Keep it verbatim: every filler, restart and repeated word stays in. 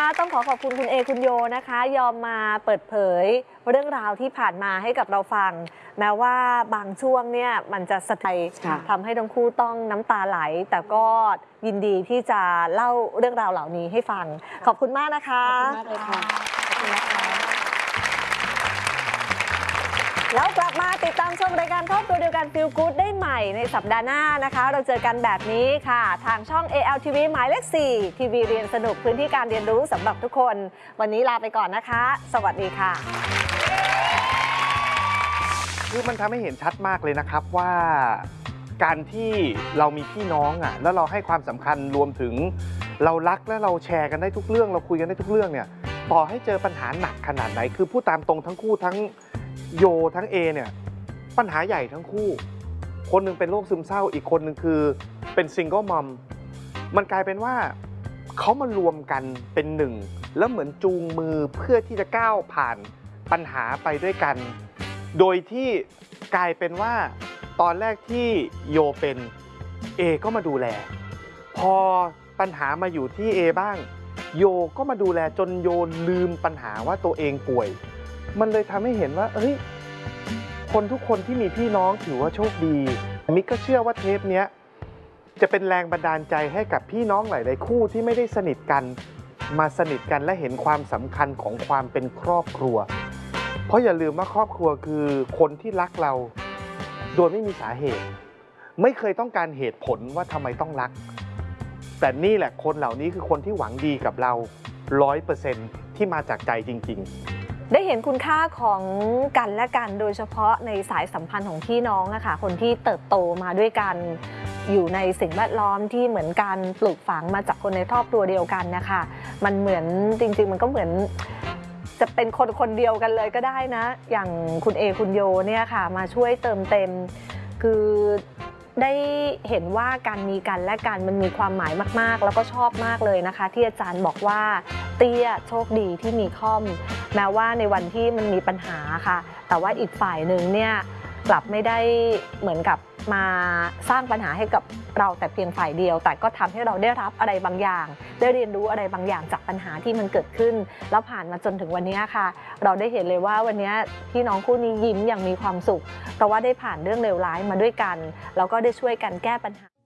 ต้องขอขอบคุณคุณเอคุณโยนะคะยอมมาเปิดเผยเรื่องราวที่ผ่านมาให้กับเราฟังแม้ว่าบางช่วงเนี่ยมันจะสะเทือนทำให้ทั้งคู่ต้องน้ำตาไหลแต่ก็ยินดีที่จะเล่าเรื่องราวเหล่านี้ให้ฟังขอบคุณมากนะคะขอบคุณมากเลยค่ะขอบคุณนะคะแล้วกลับมาติดตามชมรายการครอบครัวเดียวกัน Feel Good ได้ใหม่ในสัปดาห์หน้านะคะเราเจอกันแบบนี้ค่ะทางช่อง เอ แอล ที วี หมายเลข สี่ ทีวีเรียนสนุกพื้นที่การเรียนรู้สำหรับทุกคนวันนี้ลาไปก่อนนะคะสวัสดีค่ะคือมันทำให้เห็นชัดมากเลยนะครับว่าการที่เรามีพี่น้องอ่ะแล้วเราให้ความสำคัญรวมถึงเรารักและเราแชร์กันได้ทุกเรื่องเราคุยกันได้ทุกเรื่องเนี่ยต่อให้เจอปัญหาหนักขนาดไหนคือพูดตามตรงทั้งคู่ทั้งโยทั้งเอเนี่ยปัญหาใหญ่ทั้งคู่คนหนึ่งเป็นโรคซึมเศร้าอีกคนหนึ่งคือเป็นซิงเกิลมัมมันกลายเป็นว่าเขามารวมกันเป็นหนึ่งแล้วเหมือนจูงมือเพื่อที่จะก้าวผ่านปัญหาไปด้วยกันโดยที่กลายเป็นว่าตอนแรกที่โยเป็นเอก็มาดูแลพอปัญหามาอยู่ที่เอบ้างโยก็มาดูแลจนโยลืมปัญหาว่าตัวเองป่วยมันเลยทำให้เห็นว่าเอ้ยคนทุกคนที่มีพี่น้องถือว่าโชคดีมิกก็เชื่อว่าเทปนี้จะเป็นแรงบันดาลใจให้กับพี่น้องหลายๆคู่ที่ไม่ได้สนิทกันมาสนิทกันและเห็นความสำคัญของความเป็นครอบครัวเพราะอย่าลืมว่าครอบครัวคือคนที่รักเราโดยไม่มีสาเหตุไม่เคยต้องการเหตุผลว่าทำไมต้องรักแต่นี่แหละคนเหล่านี้คือคนที่หวังดีกับเรา ร้อยเปอร์เซ็นต์ ที่มาจากใจจริงๆได้เห็นคุณค่าของกันและกันโดยเฉพาะในสายสัมพันธ์ของพี่น้องอะค่ะคนที่เติบโตมาด้วยกันอยู่ในสิ่งแวดล้อมที่เหมือนกันปลูกฝังมาจากคนในครอบครัวเดียวกันนะคะมันเหมือนจริงๆมันก็เหมือนจะเป็นคนคนเดียวกันเลยก็ได้นะอย่างคุณเอคุณโยเนี่ยค่ะมาช่วยเติมเต็มคือได้เห็นว่าการมีกันและกันมันมีความหมายมากๆแล้วก็ชอบมากเลยนะคะที่อาจารย์บอกว่าเตี้ยโชคดีที่มีค่อมแม้ว่าในวันที่มันมีปัญหาค่ะแต่ว่าอีกฝ่ายหนึ่งเนี่ยกลับไม่ได้เหมือนกับมาสร้างปัญหาให้กับเราแต่เพียงฝ่ายเดียวแต่ก็ทำให้เราได้รับอะไรบางอย่างได้เรียนรู้อะไรบางอย่างจากปัญหาที่มันเกิดขึ้นแล้วผ่านมาจนถึงวันนี้ค่ะเราได้เห็นเลยว่าวันนี้พี่น้องคู่นี้ยิ้มอย่างมีความสุขเพราะว่าได้ผ่านเรื่องเลวร้ายมาด้วยกันแล้วก็ได้ช่วยกันแก้ปัญหา